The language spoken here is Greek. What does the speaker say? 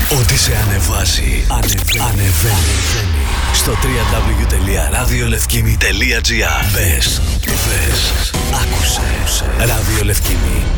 Ό,τι σε ανεβάζει, ανεβαίνει. Στο www.radiolevkimi.gr. Μπες, άκουσε. Ράδιο Λευκήμη.